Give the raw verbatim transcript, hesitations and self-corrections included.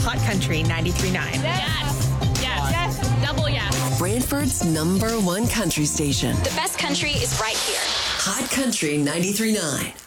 Hot Country ninety-three point nine. Yes. Yes. Yes. Double yes. Brantford's number one country station. The best country is right here. Hot Country ninety-three point nine.